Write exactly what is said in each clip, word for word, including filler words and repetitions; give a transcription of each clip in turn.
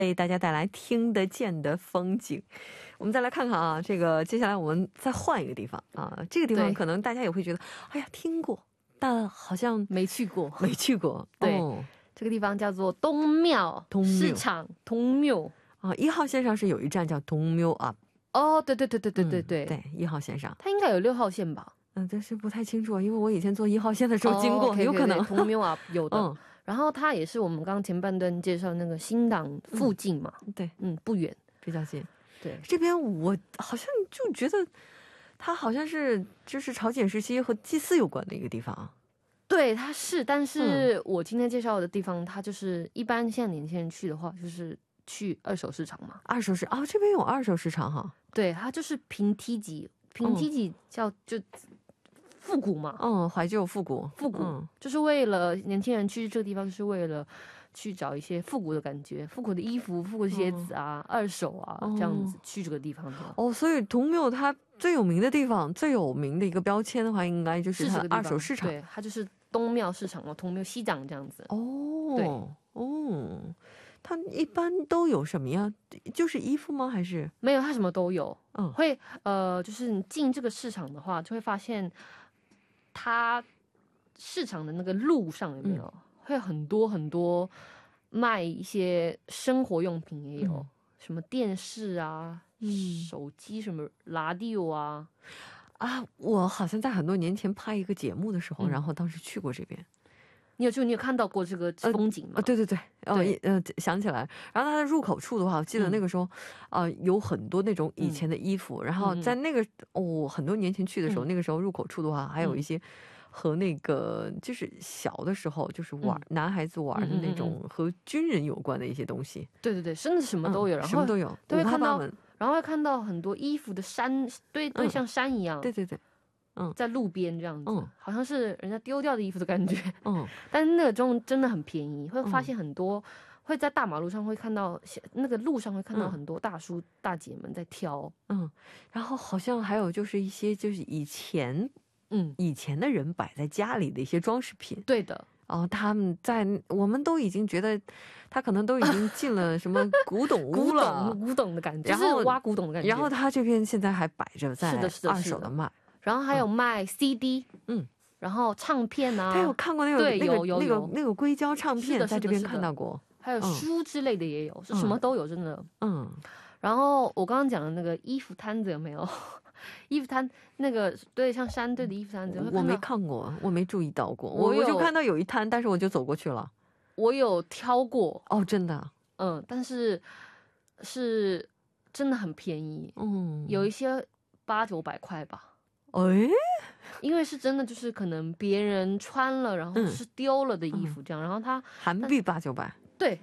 为大家带来听得见的风景。我们再来看看啊，这个接下来我们再换一个地方啊，这个地方可能大家也会觉得哎呀听过，但好像没去过没去过。 对，这个地方叫做东庙市场，东庙啊，一号线上是有一站叫东庙啊。 哦，对对对对对对对对，一号线上， 它应该有六号线吧？ 嗯，但是不太清楚，因为我以前坐一号线的时候经过，有可能东庙啊有的。然后它也是我们刚刚前半段介绍那个新港附近嘛，对，嗯，不远， 比较近。 对， 这边我好像就觉得它好像是就是朝鲜时期和祭祀有关的一个地方。 对，它是，但是我今天介绍的地方，它就是一般现在年轻人去的话，就是去二手市场嘛。 二手市哦，这边有二手市场哈。 对，它就是平梯级，平梯级叫就复古嘛。 嗯，怀旧复古， 复古、嗯、就是为了年轻人去这个地方，就是为了去找一些复古的感觉，复古的衣服、复古的鞋子啊、嗯、二手啊、哦、这样子去这个地方。 哦，所以东庙它最有名的地方，最有名的一个标签的话，应该就是它的二手市场。 对，它就是东庙市场嘛，东庙西港这样子。 哦，对，哦。它一般都有什么呀？就是衣服吗？还是没有？它什么都有。嗯，会呃，就是你进这个市场的话，就会发现它市场的那个路上有没有、嗯、会很多很多卖一些生活用品，也有、嗯、什么电视啊、嗯、手机什么radio啊啊！我好像在很多年前拍一个节目的时候，嗯、然后当时去过这边。 你有就你有看到过这个风景吗？ 呃、对对对，哦，呃，想起来。然后它的入口处的话，我记得那个时候，啊、嗯呃，有很多那种以前的衣服。嗯、然后在那个哦，很多年前去的时候，嗯、那个时候入口处的话，还有一些和那个就是小的时候就是玩、嗯、男孩子玩的那种和军人有关的一些东西。 对对对，真的什么都有， 嗯、 然后什么都有， 都会看到，然后会看到很多衣服的山，对对，像山一样。 对对对。 嗯，在路边这样子，嗯，好像是人家丢掉的衣服的感觉，嗯，但是那个中真的很便宜，会发现很多、嗯、会在大马路上会看到，那个路上会看到很多大叔、嗯、大姐们在挑， 嗯，然后好像还有就是一些就是以前，嗯，以前的人摆在家里的一些装饰品， 对的。 哦，他们在我们都已经觉得他可能都已经进了什么古董屋了， 古董古董的感觉，然后挖古董的感觉， 然后他这边现在还摆着在二手的卖。 然后还有卖 C D， 嗯，然后唱片啊， 他有看过那个对那个有有那个那个硅胶唱片，在这边看到过， 还有书之类的也有，是什么都有，真的， 嗯。 然后我刚刚讲的那个衣服摊子有没有？衣服摊那个对，像山队的衣服摊子， 我没看过，我没注意到过，我我就看到有一摊，但是我就走过去了。 我有挑过哦，真的， 嗯，但是是真的很便宜，嗯，有一些八九百块吧。 哎， 因为是真的，就是可能别人穿了，然后是丢了的衣服，这样，嗯、然后他韩币八九百， 对，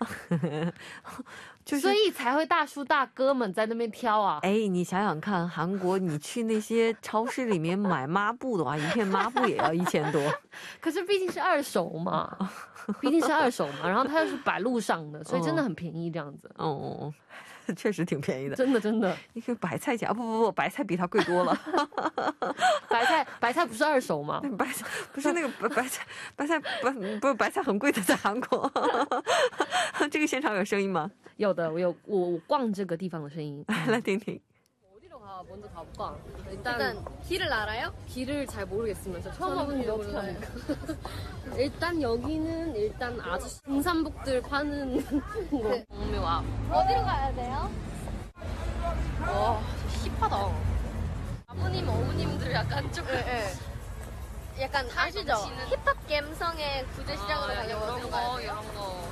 就是，所以才会大叔大哥们在那边挑啊。 哎，你想想看，韩国你去那些超市里面买抹布的话，一片抹布也要一千多， 可是毕竟是二手嘛，毕竟是二手嘛，然后它又是摆路上的，所以真的很便宜，这样子。 哦。哦确实挺便宜的， 真的真的。 一个白菜价，不不不，白菜比它贵多了。 白菜白菜不是二手吗？ 白菜不是那个白白菜，白菜不不是白菜很贵的，在韩国。这个现场有声音吗？ 有的，我有我我逛这个地方的声音， 来听听。 먼저 가볼까? 일단, 일단 길을 알아요? 길을 잘 모르겠으면서 처음 와보는데 어떻게 합니까? 일단 여기는 일단 아주 등산복들 파는 거. 동묘 앞. 어디로 가야 돼요? 와, 힙하다. 아버님, 어머님들 약간 좀 네, 네. 약간 아시죠? 힙합 감성의 구제시장으로 아, 가려고 이런 거, 이런 거.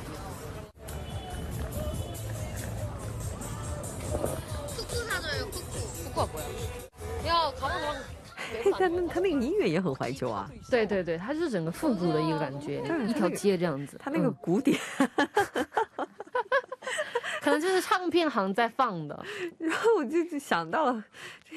쿠쿠 사줘요, 쿠쿠. 쿠쿠가 뭐야? 야, 가보자. 他那他那个音乐也很怀旧啊， 对对对，它就是整个复古的一个感觉，一条街这样子。 他那个鼓点， 可能就是唱片行在放的。 然后我就想到了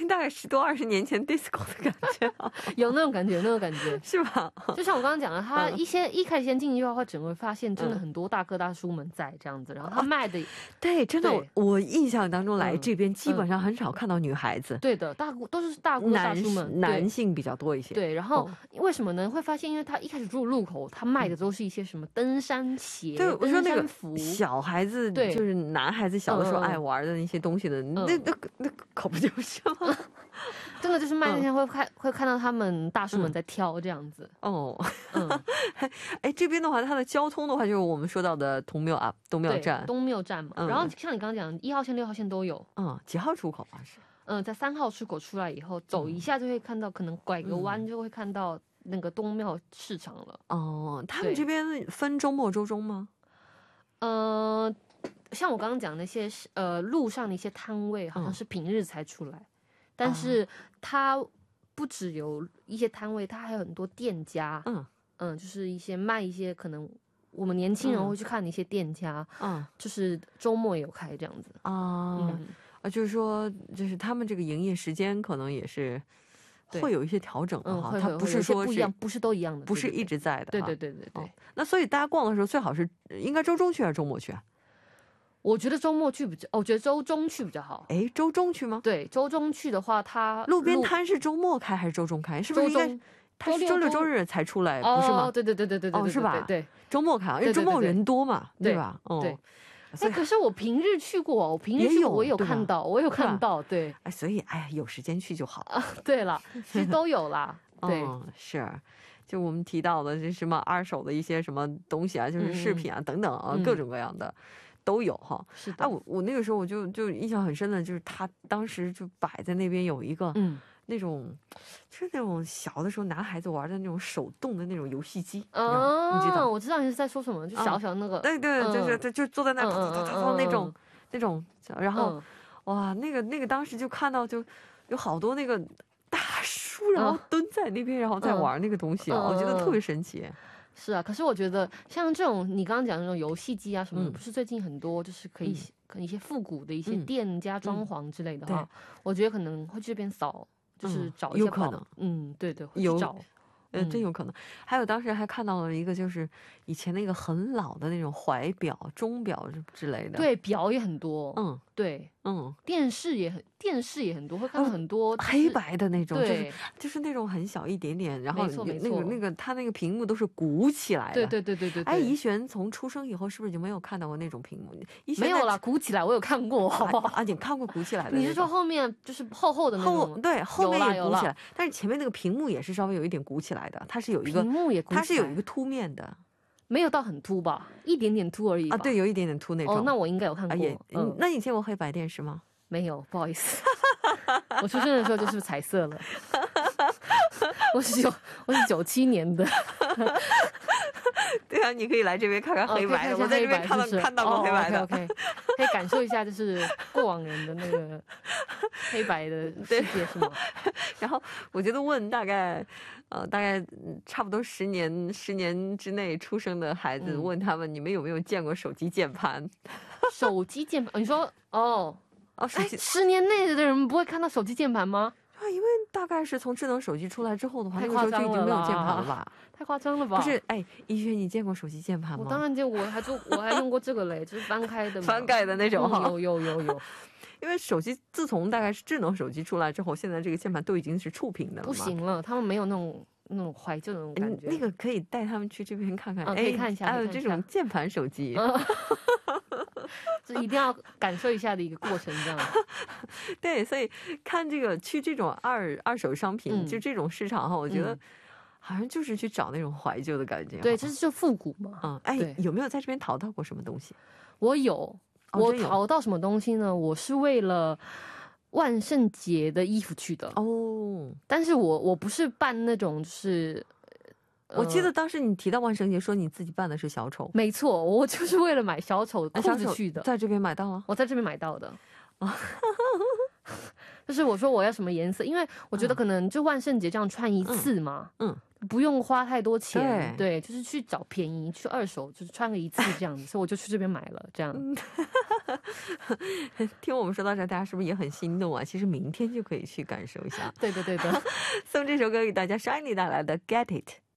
大概十多二十年前 disco 的感觉、啊， 有那种感觉，有那种感觉， 是吧？ 就像我刚刚讲的，他一些、嗯、一开始先进去的话，整个发现真的很多大哥大叔们在这样子，然后他卖的， 对，真的，我我印象当中来这边基本上很少看到女孩子， 嗯、对的，大都是大哥大叔们， 男性比较多一些。 对，然后、哦、为什么呢？会发现，因为他一开始入路口，他卖的都是一些什么登山鞋、 对，我说那个服， 小孩子就是男孩子小的时候爱玩的那些东西的，嗯、那那那可不就是吗？ 真的就是卖那天会看、嗯、会看到他们大叔们在挑这样子。 哦，嗯，哎，这边的话，它的交通的话，就是我们说到的东庙啊，东庙站， 东庙站嘛。嗯、然后像你刚刚讲，一号线、六号线都有。 嗯，几号出口啊？是？ 嗯，在三号出口出来以后，走一下就会看到，可能拐个弯就会看到那个东庙市场了。 哦，他们这边分周末周中吗？ 呃，像我刚刚讲那些呃路上的一些摊位，好像是平日才出来，嗯、但是它不只有一些摊位，它还有很多店家，嗯嗯，就是一些卖一些可能我们年轻人会去看的一些店家，嗯，就是周末也有开这样子啊，嗯、啊，就是说，就是他们这个营业时间可能也是。会有一些调整的哈， 嗯、 它不是说不一样，不是都一样的， 不是一直在的。 对对对对对、哦。 那所以大家逛的时候，最好是应该周中去还是周末去啊？ 我觉得周末去比较，我觉得周中去比较好。 哎，周中去吗？ 对，周中去的话，它路边摊是周末开还是周中开？是不是应该它是周六周日才出来，不是吗？ 哦，对对对对对对， 哦，是吧？ 对， 周末开，因为周末人多嘛，对吧？ 对。哎，可是我平日去过，我平日去过我有看到，我有看到，对。 哎，所以哎呀，有时间去就好啊。对了，其实都有啦。对、 嗯，是，就我们提到的这什么二手的一些什么东西啊，就是饰品啊、嗯、等等啊、嗯，各种各样的都有哈。 是的。 哎、啊，我我那个时候我就就印象很深的，就是他当时就摆在那边有一个，嗯，那种就是那种小的时候男孩子玩的那种手动的那种游戏机， 哦， 你知道？ 我知道你是在说什么，就小小那个， 嗯、对对， 嗯、 就是就就坐在那儿，哒哒哒哒那种那种，然后、嗯、哇，那个那个当时就看到就有好多那个。大叔，然后蹲在那边，嗯、然后再玩那个东西、啊嗯，我觉得特别神奇。 是啊，可是我觉得像这种你刚刚讲的那种游戏机啊什么的， 嗯、 不是最近很多就是可以、嗯、可能一些复古的一些店家装潢之类的话， 嗯、 我觉得可能会去这边扫，就是找一些、 嗯、有可能， 嗯，对对，会去找。 呃，真有可能。还有当时还看到了一个，就是以前那个很老的那种怀表、钟表之类的。 对，表也很多。嗯，对， 嗯， 电视也很，电视也很多，会看到很多、就是呃、黑白的那种， 对， 就是就是那种很小一点点，然后没错没错， 那个那个它那个屏幕都是鼓起来的。 对对对对 对, 对。 哎，怡璇从出生以后是不是就没有看到过那种屏幕？ 没有啦，鼓起来我有看过，好不好？ 啊，你看过鼓起来的？ 你是说后面就是厚厚的那种？ 后对，后面也鼓起来，但是前面那个屏幕也是稍微有一点鼓起来的，它是有一个。 屏幕也它是有一个凸面的， 没有到很凸吧，一点点凸而已啊。对，有一点点凸那种。 哦，那我应该有看过。 啊也嗯、那你见过黑白电视吗？ 没有，不好意思。我出生的时候就是彩色了。我是九，我是九七年的。 对啊，你可以来这边看看黑白的。哦、我在这边看到、就是、看到过黑白的。 哦、OK，, okay 可以感受一下，就是过往人的那个黑白的世界，是吗？ 然后我觉得问大概，呃，大概差不多十年十年之内出生的孩子，嗯、问他们你们有没有见过手机键盘？ 手机键盘？你说哦哦，手机、 哎、十年内的人不会看到手机键盘吗？ 啊，因为大概是从智能手机出来之后的话，那个时候就已经没有键盘了吧？ 太夸张了吧？ 不是，哎，怡萱，你见过手机键盘吗？ 我当然见过，我还就我还用过这个嘞，就是翻开的嘛， 翻盖的那种、 嗯。有有有有。 因为手机自从大概是智能手机出来之后，现在这个键盘都已经是触屏的了嘛。 不行了，他们没有那种那种怀旧的那种感觉。 那个可以带他们去这边看看，哎、 嗯，可以看一下， 还有这种键盘手机。 这一定要感受一下的一个过程，这样。 对，所以看这个去这种二二手商品， 嗯、 就这种市场哈，我觉得好像就是去找那种怀旧的感觉。 对，这是就复古嘛。 嗯，哎，有没有在这边淘到过什么东西？ 我有， 哦、 我淘到什么东西呢？我是为了万圣节的衣服去的哦， 但是我我不是办那种就是。 我记得当时你提到万圣节，说你自己扮的是小丑。 没错，我就是为了买小丑裤子去的。 在这边买到了？ 我在这边买到的。就是我说我要什么颜色，因为我觉得可能就万圣节这样穿一次嘛，嗯，嗯不用花太多钱，对，对，就是去找便宜，去二手，就是穿个一次这样子，所以我就去这边买了，这样。 听我们说到这，大家是不是也很心动啊？其实明天就可以去感受一下。 对的对的。 送这首歌给大家 ，Shiny 带来的《Get It》。